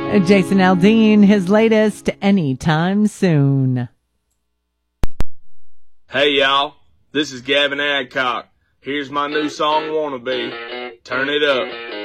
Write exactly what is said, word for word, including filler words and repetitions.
Jason Aldean, his latest, Anytime Soon. Hey y'all, this is Gavin Adcock. Here's my new song, Wannabe. Turn it up.